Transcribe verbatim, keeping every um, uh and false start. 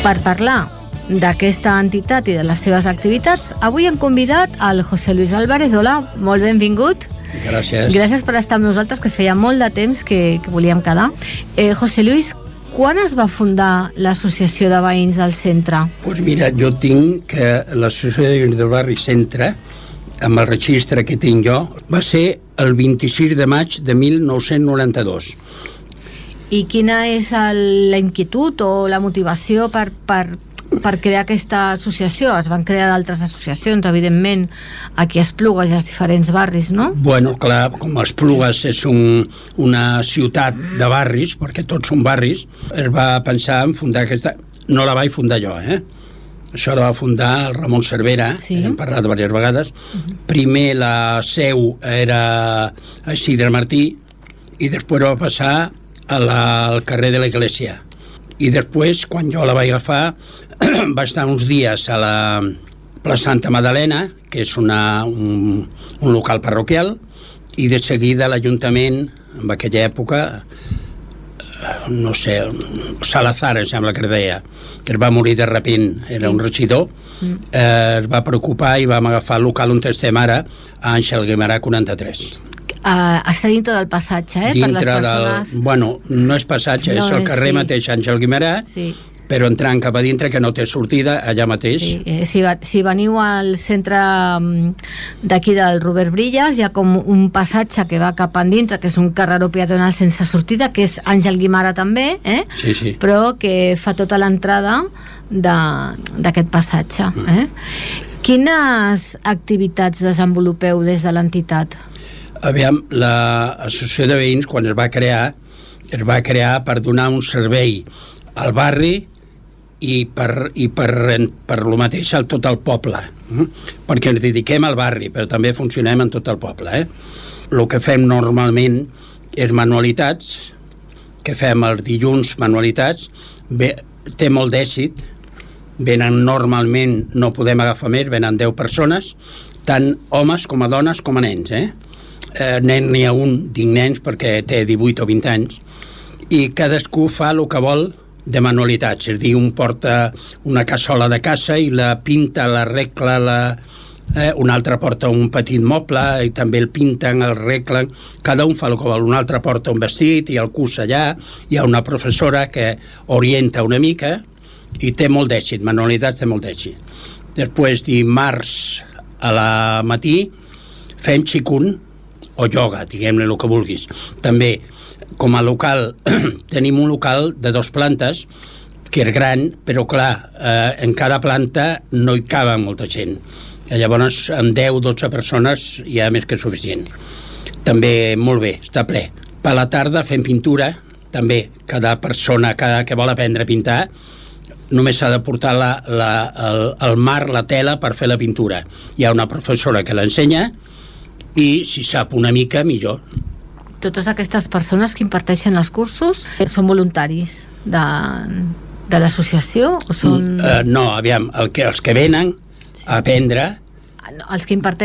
Per parlar d'aquesta entitat i de les seves activitats, avui hem convidat al José Luis Álvarez. Hola, molt benvingut. Gràcies. Gràcies per estar amb nosaltres, que feia molt de temps que, que volíem quedar. Eh, José Luis, quan es va fundar l'Associació de Veïns del Centre? Doncs mira, jo tinc que l'Associació de Veïns del Barri Centre, amb el registre que tinc jo, va ser el vint-i-sis de maig de mil nou-cents noranta-dos. I quina és el, la inquietud o la motivació per, per, per crear aquesta associació? Es van crear d'altres associacions, evidentment, aquí a Esplugues i als diferents barris, no? Bueno, clar, com Esplugues és un, una ciutat de barris, perquè tots són barris, es va pensar en fundar aquesta... No la vaig fundar jo, eh? Això la va fundar el Ramon Cervera, sí. Hem parlat diverses vegades. Uh-huh. Primer la seu era a Isidre Martí i després va passar a la, al carrer de l'Església. I després, quan jo la vaig agafar, va estar uns dies a la plaça Santa Madalena, que és una, un, un local parroquial, i de seguida l'Ajuntament, en aquella època, no sé, Salazar, em sembla que es deia, que es va morir de repent, era un regidor, eh, es va preocupar i vam agafar el local on estem ara, a Àngel Guimerà quaranta-tres. Uh, està dintre del passatge, eh? Dintre per les persones... del... Bueno, no és passatge, no, és el carrer sí. mateix Àngel Guimerà, sí. Però entrant cap a dintre, que no té sortida, allà mateix. Sí. Eh, si, va, si veniu al centre d'aquí del Robert Brillas, hi ha com un passatge que va cap endintre, que és un carreró peatonal sense sortida, que és Àngel Guimerà també, eh? Sí, sí. Però que fa tota l'entrada d'aquest passatge. Eh? Mm. Quines activitats desenvolupeu des de l'entitat? Aviam, l'Associació de Veïns, quan es va crear, es va crear per donar un servei al barri i per, i per, per lo mateix a tot el poble, eh? Perquè ens dediquem al barri, però també funcionem en tot el poble. Eh? El que fem normalment és manualitats, que fem els dilluns manualitats, bé, té molt d'èxit, venen normalment, no podem agafar més, venen deu persones, tant homes com a dones com a nens, eh? Eh, nen n'hi ha un, dic nens perquè té divuit o vint anys, i cadascú fa el que vol de manualitats, és a dir, un porta una cassola de casa i la pinta, l'arregla, la, eh, un altre porta un petit moble i també el pinten, el arreglen, cada un fa el que vol, un altre porta un vestit i el cus allà, hi ha una professora que orienta una mica i té molt d'èxit, manualitats té molt d'èxit. Després, dimarts a la matí fem xicun o ioga, diguem-ne el que vulguis. També, com a local, tenim un local de dos plantes, que és gran, però clar, eh, en cada planta no hi cava molta gent. I llavors, amb deu o dotze persones hi ha més que suficient. També, molt bé, està ple. Per la tarda fem pintura, també, cada persona, cada que vol aprendre a pintar, només s'ha de portar la, la, el, el mar, la tela, per fer la pintura. Hi ha una professora que l'ensenya, i si sap una mica, millor. Totes aquestes persones que imparteixen els cursos són voluntaris de, de l'associació o són... Uh, no, aviam, el que, els que venen a aprendre... Els que imparteixen